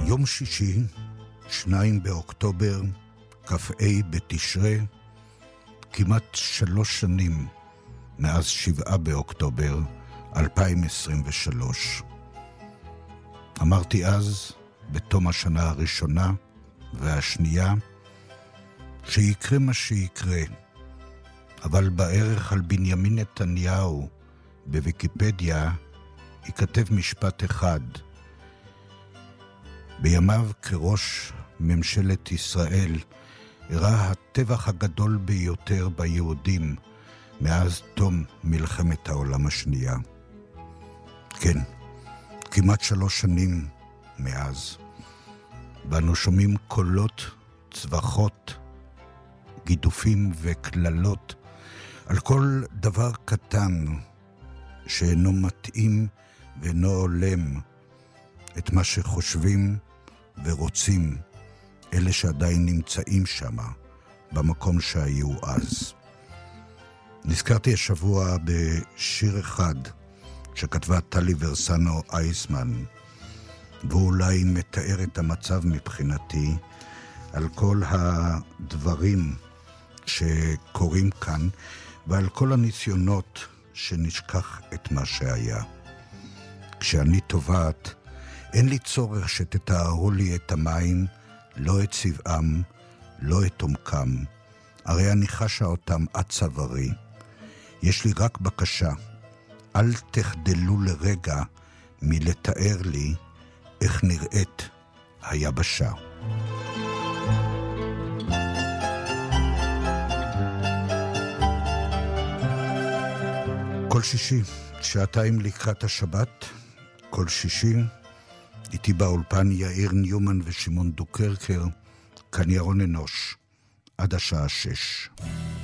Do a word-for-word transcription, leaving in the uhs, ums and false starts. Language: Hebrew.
יום שישי, שניים באוקטובר, כ"ה בתשרי, כמעט שלוש שנים מאז שבעה באוקטובר אלפיים עשרים ושלוש. אמרתי אז, בתום השנה הראשונה והשנייה, שיקרה מה שיקרה, אבל בערך על בנימין נתניהו בוויקיפדיה ייכתב משפט אחד. בימיו כראש ממשלת ישראל אירע הטבח הגדול ביותר ביהודים מאז תום מלחמת העולם השנייה. כן, כמעט שלוש שנים מאז. ואנו שומעים קולות, צווחות, גידופים וכללות על כל דבר קטן שאינו מתאים ואינו הולם את מה שחושבים ורוצים אלה שעדיין נמצאים שם במקום שהיו אז. נזכרתי השבוע בשיר אחד שכתבה טלי ורסנו אייסמן, והוא אולי מתאר את המצב מבחינתי על כל הדברים שקורים כאן ועל כל הניסיונות שנשכח את מה שהיה. כשאני טובעת, אין לי צורך שתתארו לי את המים, לא את צבעם, לא את עומקם. הרי אני חשה אותם עד צווארי. יש לי רק בקשה, אל תחדלו לרגע מלתאר לי איך נראית היבשה. כל שישי, שעתיים לקראת השבת, כל שישי, איתי באולפן יאיר ניומן ושמעון דוקרקר, כאן ירון אנוש, עד השעה שש.